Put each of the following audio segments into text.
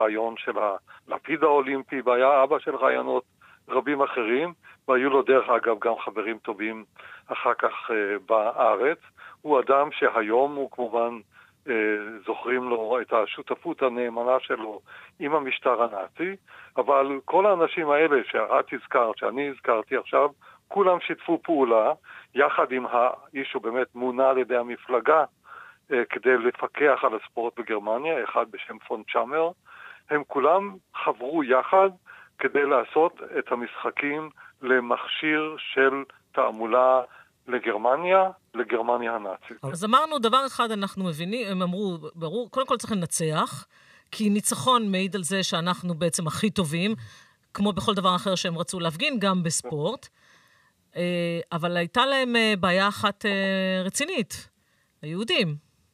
הרעיון של הלפיד האולימפי, והיה אבא של רעיונות רבים אחרים, והיו לו דרך אגב גם חברים טובים אחר כך בארץ. הוא אדם שהיום הוא כמובן זוכרים לו את השותפות הנאמנה שלו עם המשטר הנאצי, אבל כל האנשים האלה שאת הזכרת, שאני הזכרתי עכשיו, כולם שיתפו פעולה, יחד עם האיש שהוא באמת מונה על ידי המפלגה, כדי לפקח על הספורט בגרמניה, אחד בשם פון צ'אמר. הם כולם חברו יחד כדי לעשות את המשחקים למכשיר של תעמולה לגרמניה הנאצית. אז אמרנו דבר אחד, אנחנו מבינים, הם אמרו, ברור, קודם כל צריך לנצח, כי ניצחון מעיד על זה שאנחנו בעצם הכי טובים, כמו בכל דבר אחר שהם רצו להפגין, גם בספורט. אבל הייתה להם בעיה אחת רצינית, היהודים.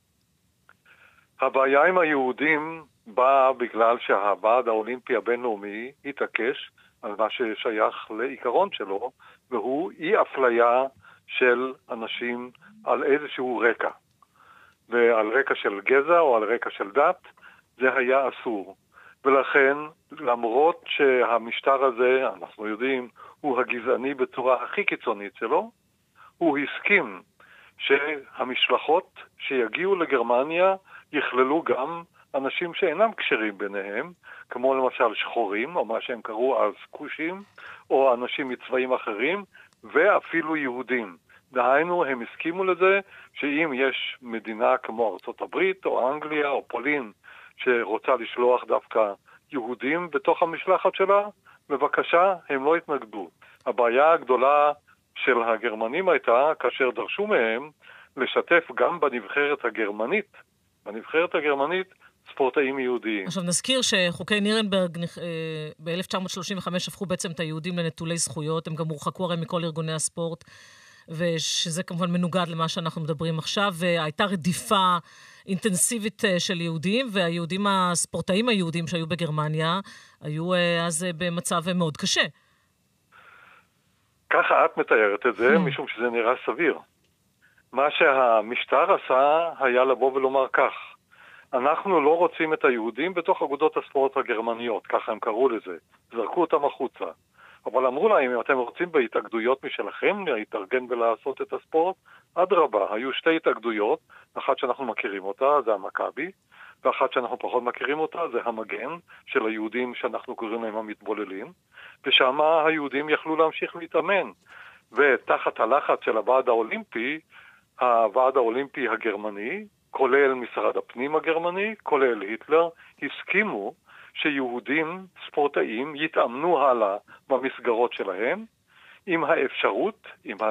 הבעיה עם היהודים באה בגלל שהוועד האולימפי הבינלאומי התעקש על מה ששייך לעיקרון שלו, והוא אי אפליה של אנשים על איזשהו רקע. ועל רקע של גזע או על רקע של דת, זה היה אסור. ולכן, למרות שהמשטר הזה, אנחנו יודעים, הוא הגזעני בצורה הכי קיצונית שלו, הוא הסכים שהמשלחות שיגיעו לגרמניה יכללו גם אנשים שאינם קשרים ביניהם, כמו למשל שחורים, או מה שהם קראו אז כושים, או אנשים מצבעים אחרים, ואפילו יהודים. דהיינו, הם הסכימו לזה שאם יש מדינה כמו ארצות הברית, או אנגליה, או פולין, שרוצה לשלוח דווקא יהודים בתוך המשלחת שלה, בבקשה, הם לא התנגדו. הבעיה הגדולה של הגרמנים הייתה, כאשר דרשו מהם לשתף גם בנבחרת הגרמנית, ספורטאים יהודיים. עכשיו נזכיר שחוקי נירנברג ב-1935 הפכו בעצם את היהודים לנטולי זכויות, הם גם הורחקו הרי מכל ארגוני הספורט, ושזה כמובן מנוגד למה שאנחנו מדברים עכשיו, והייתה רדיפה אינטנסיבית של יהודים, והיהודים, הספורטאים היהודים שהיו בגרמניה, היו אז במצב מאוד קשה. ככה את מתארת את זה, משום שזה נראה סביר. מה שהמשטר עשה היה לבוא ולומר כך, אנחנו לא רוצים את היהודים בתוך אגודות הספורט הגרמניות, ככה הם קראו לזה, זרקו אותם החוצה. אבל אמרו להם, אם אתם רוצים בהתאגדויות משלכם להתארגן ולעשות את הספורט, אדרבה, היו שתי התאגדויות, אחת שאנחנו מכירים אותה, זה המכבי, ואחת שאנחנו פחות מכירים אותה, זה המגן של היהודים שאנחנו קוראים להם המתבוללים, ושם היהודים יכלו להמשיך להתאמן. ותחת הלחץ של הוועד האולימפי הגרמני, כולל משרד הפנים הגרמני, כולל היטלר, הסכימו שיהודים ספורטאים יתאמנו הלאה במסגרות שלהם, עם האפשרות,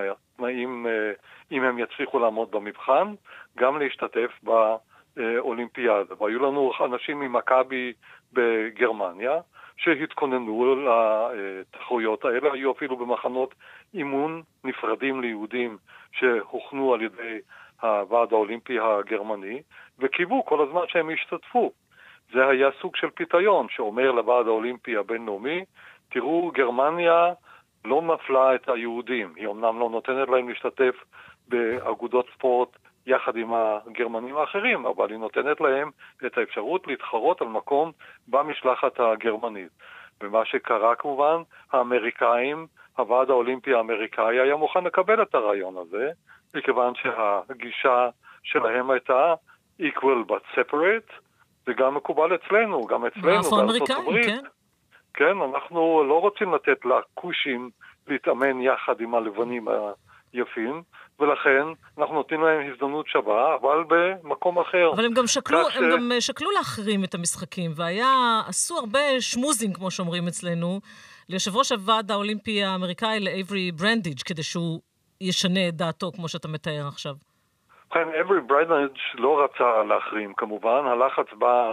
אם הם יצליחו לעמוד במבחן, גם להשתתף באולימפיאדה. והיו לנו אנשים ממכבי בגרמניה, שהתכוננו לתחרויות האלה, היו אפילו במחנות אימון נפרדים ליהודים שהוכנו על ידי הוועד האולימפי הגרמני, וקיוו כל הזמן שהם ישתתפו. זה היה סוג של פיתיון שאומר לוועד האולימפי הבינלאומי, תראו, גרמניה לא מפלה את היהודים, היא אמנם לא נותנת להם להשתתף באגודות ספורט יחד עם הגרמנים האחרים, אבל היא נותנת להם את האפשרות להתחרות על מקום במשלחת הגרמנית. ומה שקרה כמובן, האמריקאים, הוועד האולימפי האמריקאי היה מוכן לקבל את הרעיון הזה, מכיוון שהגישה שלהם הייתה equal but separate, זה גם מקובל אצלנו, גם אצלנו בארצות הברית. כן, אנחנו לא רוצים לתת לכושים להתאמן יחד עם הלבנים היפים, ולכן אנחנו נותנים להם הזדמנות שווה, אבל במקום אחר. אבל הם גם שקלו להחרים את המשחקים, עשו הרבה שמוזים, כמו שאומרים אצלנו, ליושב ראש הוועד האולימפי האמריקאי, לאייברי ברנדיג', כדי שהוא ישנה את דעתו, כמו שאתה מתאר עכשיו. כן, אייברי ברנדיג' לא רצה להחרים, כמובן. הלחץ בא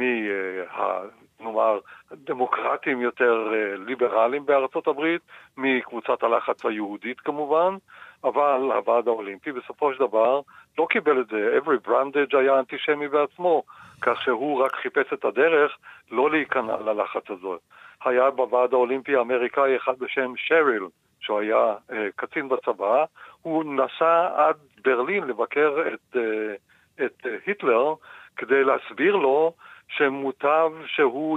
נאמר, דמוקרטים יותר ליברליים בארצות הברית, מקבוצת הלחץ היהודית כמובן, אבל הוועד האולימפי בסופו של דבר לא קיבל את זה. אייברי ברנדיג' היה אנטישמי בעצמו, כך שהוא רק חיפש את הדרך לא להיכנע ללחץ הזאת. היה בוועד האולימפי האמריקאי אחד בשם שריל, שהוא היה קצין בצבא, הוא נסע עד ברלין לבקר את היטלר, כדי להסביר לו שמוטב שהוא